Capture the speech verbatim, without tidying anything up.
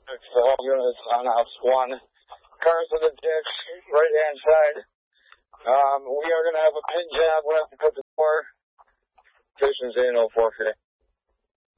It's the whole units on house one. Cars in the ditch, right hand side. Um, we are going to have a pin job. We'll have to put the door. Station's in oh four fifty.